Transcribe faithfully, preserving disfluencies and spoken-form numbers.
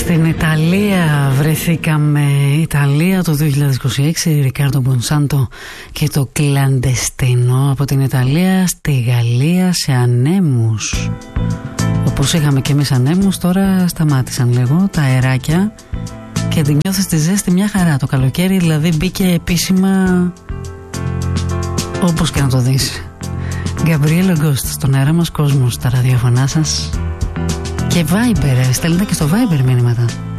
Στην Ιταλία βρεθήκαμε. Ιταλία το δύο χιλιάδες είκοσι έξι, Ρικάρντο Μπονσάντο και το Κλαντεστίνο. Από την Ιταλία στη Γαλλία σε ανέμους. Όπως είχαμε και εμείς ανέμους, τώρα σταμάτησαν λίγο τα αεράκια και την νιώθεις τη ζέστη μια χαρά. Το καλοκαίρι δηλαδή μπήκε επίσημα, όπως και να το δεις. Γκαμπριέλ Αγκόστ στον αέρα μας κόσμο, στα ραδιοφωνά σας. Και Viber, στέλνετε και στο Viber μήνυματα.